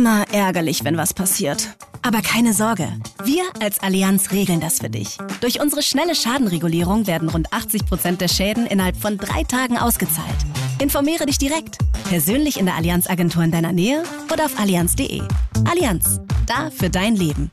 immer ärgerlich, wenn was passiert. Aber keine Sorge, wir als Allianz regeln das für dich. Durch unsere schnelle Schadenregulierung werden rund 80% der Schäden innerhalb von 3 Tagen ausgezahlt. Informiere dich direkt, persönlich in der Allianz-Agentur in deiner Nähe oder auf allianz.de. Allianz, da für dein Leben.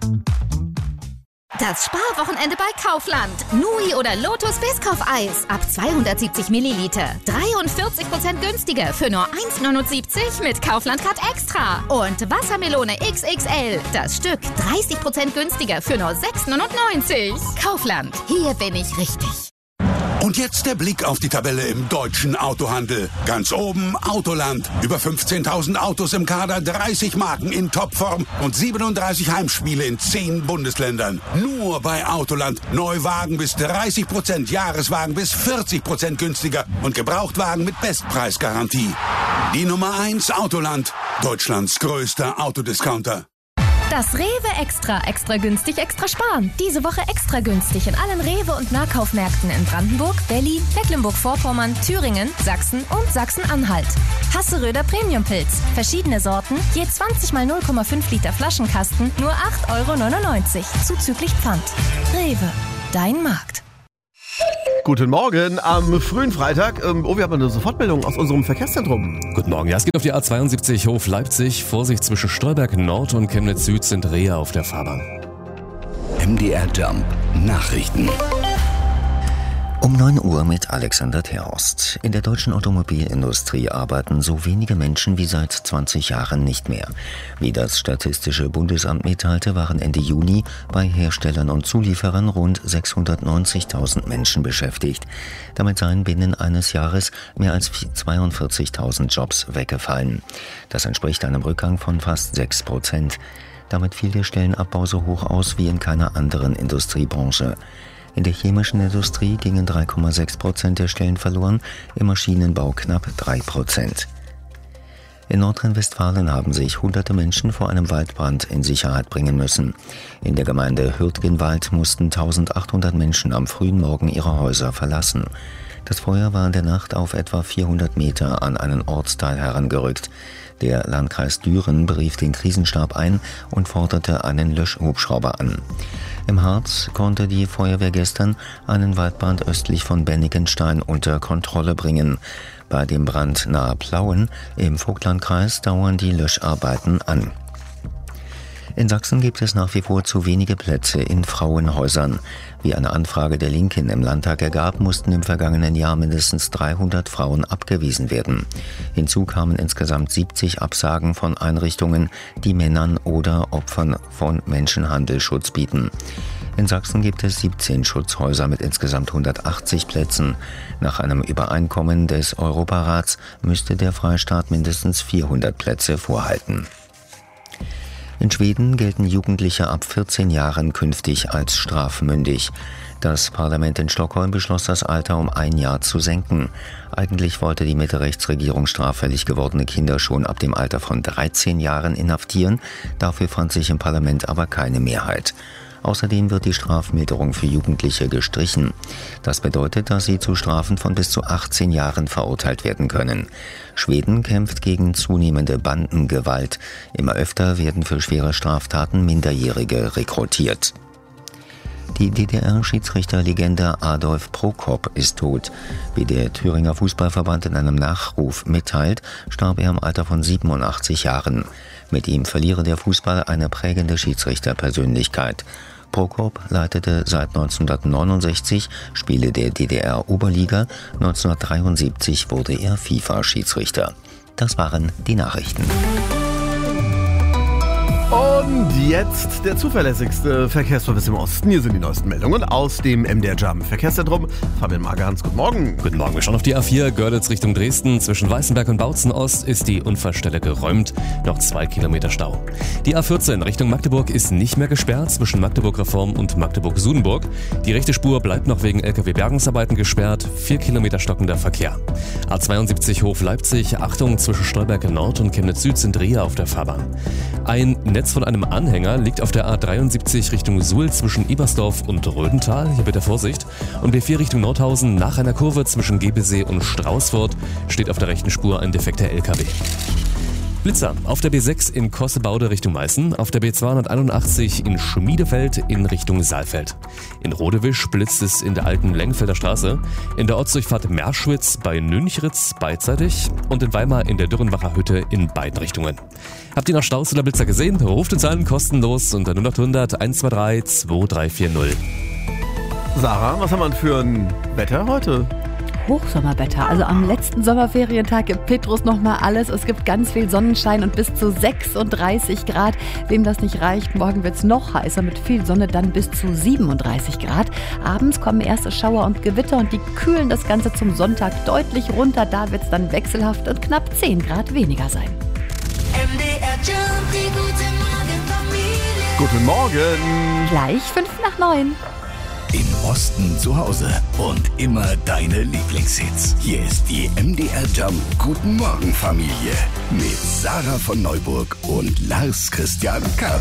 Das Sparwochenende bei Kaufland. Nui oder Lotus Biscoff-Eis ab 270 Milliliter. 43% günstiger für nur 1,79 mit Kaufland Card Extra. Und Wassermelone XXL. Das Stück 30% günstiger für nur 6,99. Kaufland, hier bin ich richtig. Und jetzt der Blick auf die Tabelle im deutschen Autohandel. Ganz oben Autoland. Über 15.000 Autos im Kader, 30 Marken in Topform und 37 Heimspiele in 10 Bundesländern. Nur bei Autoland. Neuwagen bis 30%, Jahreswagen bis 40% günstiger und Gebrauchtwagen mit Bestpreisgarantie. Die Nummer 1 Autoland. Deutschlands größter Autodiscounter. Das Rewe Extra günstig, extra sparen. Diese Woche extra günstig in allen Rewe- und Nahkaufmärkten in Brandenburg, Berlin, Mecklenburg-Vorpommern, Thüringen, Sachsen und Sachsen-Anhalt. Hasseröder Premiumpilz. Verschiedene Sorten, je 20 mal 0,5 Liter Flaschenkasten, nur 8,99 €, zuzüglich Pfand. Rewe, dein Markt. Guten Morgen am frühen Freitag. Wir haben eine Sofortmeldung aus unserem Verkehrszentrum. Guten Morgen. Ja, es geht auf die A72 Hof Leipzig. Vorsicht, zwischen Stolberg Nord und Chemnitz Süd sind Rehe auf der Fahrbahn. MDR Jump Nachrichten. Um 9 Uhr mit Alexander Terhorst. In der deutschen Automobilindustrie arbeiten so wenige Menschen wie seit 20 Jahren nicht mehr. Wie das Statistische Bundesamt mitteilte, waren Ende Juni bei Herstellern und Zulieferern rund 690.000 Menschen beschäftigt. Damit seien binnen eines Jahres mehr als 42.000 Jobs weggefallen. Das entspricht einem Rückgang von fast 6%. Damit fiel der Stellenabbau so hoch aus wie in keiner anderen Industriebranche. In der chemischen Industrie gingen 3,6% der Stellen verloren, im Maschinenbau knapp 3%. In Nordrhein-Westfalen haben sich hunderte Menschen vor einem Waldbrand in Sicherheit bringen müssen. In der Gemeinde Hürtgenwald mussten 1800 Menschen am frühen Morgen ihre Häuser verlassen. Das Feuer war in der Nacht auf etwa 400 Meter an einen Ortsteil herangerückt. Der Landkreis Düren berief den Krisenstab ein und forderte einen Löschhubschrauber an. Im Harz konnte die Feuerwehr gestern einen Waldbrand östlich von Bennigenstein unter Kontrolle bringen. Bei dem Brand nahe Plauen im Vogtlandkreis dauern die Löscharbeiten an. In Sachsen gibt es nach wie vor zu wenige Plätze in Frauenhäusern. Wie eine Anfrage der Linken im Landtag ergab, mussten im vergangenen Jahr mindestens 300 Frauen abgewiesen werden. Hinzu kamen insgesamt 70 Absagen von Einrichtungen, die Männern oder Opfern von Menschenhandel Schutz bieten. In Sachsen gibt es 17 Schutzhäuser mit insgesamt 180 Plätzen. Nach einem Übereinkommen des Europarats müsste der Freistaat mindestens 400 Plätze vorhalten. In Schweden gelten Jugendliche ab 14 Jahren künftig als strafmündig. Das Parlament in Stockholm beschloss, das Alter um 1 Jahr zu senken. Eigentlich wollte die Mitte-Rechts-Regierung straffällig gewordene Kinder schon ab dem Alter von 13 Jahren inhaftieren. Dafür fand sich im Parlament aber keine Mehrheit. Außerdem wird die Strafmilderung für Jugendliche gestrichen. Das bedeutet, dass sie zu Strafen von bis zu 18 Jahren verurteilt werden können. Schweden kämpft gegen zunehmende Bandengewalt. Immer öfter werden für schwere Straftaten Minderjährige rekrutiert. Die DDR-Schiedsrichterlegende Adolf Prokop ist tot. Wie der Thüringer Fußballverband in einem Nachruf mitteilt, starb er im Alter von 87 Jahren. Mit ihm verliere der Fußball eine prägende Schiedsrichterpersönlichkeit. Prokop leitete seit 1969 Spiele der DDR-Oberliga. 1973 wurde er FIFA-Schiedsrichter. Das waren die Nachrichten. Und jetzt der zuverlässigste Verkehrsservice im Osten. Hier sind die neuesten Meldungen aus dem MDR Jump Verkehrszentrum. Fabian Magerhans, guten Morgen. Guten Morgen. Wir schauen auf die A4 Görlitz Richtung Dresden. Zwischen Weißenberg und Bautzen Ost ist die Unfallstelle geräumt. Noch 2 Kilometer Stau. Die A14 Richtung Magdeburg ist nicht mehr gesperrt zwischen Magdeburg-Reform und Magdeburg-Sudenburg. Die rechte Spur bleibt noch wegen LKW-Bergungsarbeiten gesperrt. 4 Kilometer stockender Verkehr. A72 Hof Leipzig. Achtung, zwischen Stolberg Nord und Chemnitz Süd sind Rehe auf der Fahrbahn. Ein Netz von einem Anhänger liegt auf der A73 Richtung Suhl zwischen Ebersdorf und Rödental. Hier bitte Vorsicht. Und B4 Richtung Nordhausen nach einer Kurve zwischen Gebesee und Straußfurt steht auf der rechten Spur ein defekter LKW. Blitzer auf der B6 in Kossebaude Richtung Meißen, auf der B281 in Schmiedefeld in Richtung Saalfeld. In Rodewisch blitzt es in der alten Lengfelder Straße, in der Ortsdurchfahrt Merschwitz bei Nünchritz beidseitig und in Weimar in der Dürrenbacher Hütte in beiden Richtungen. Habt ihr noch Staus oder Blitzer gesehen? Ruft uns an, kostenlos unter 0800 123 2340. Sarah, was haben wir denn für ein Wetter heute? Hochsommerwetter. Also am letzten Sommerferientag gibt Petrus nochmal alles. Es gibt ganz viel Sonnenschein und bis zu 36 Grad. Wem das nicht reicht, morgen wird es noch heißer mit viel Sonne, dann bis zu 37 Grad. Abends kommen erste Schauer und Gewitter und die kühlen das Ganze zum Sonntag deutlich runter. Da wird es dann wechselhaft und knapp 10 Grad weniger sein. MDR Jump, die gute Morgenfamilie. Guten Morgen. Gleich 8:55. Im Osten zu Hause und immer deine Lieblingshits. Hier ist die MDR Jump Guten Morgen Familie mit Sarah von Neuburg und Lars Christian Karwig.